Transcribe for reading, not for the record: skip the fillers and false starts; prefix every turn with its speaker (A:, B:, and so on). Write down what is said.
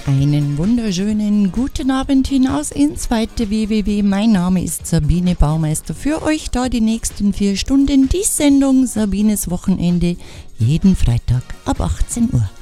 A: Einen wunderschönen guten Abend hinaus ins weite WWW. Mein Name ist Sabine Baumeister. Für euch da die nächsten 4 Stunden die Sendung Sabines Wochenende jeden Freitag ab 18 Uhr.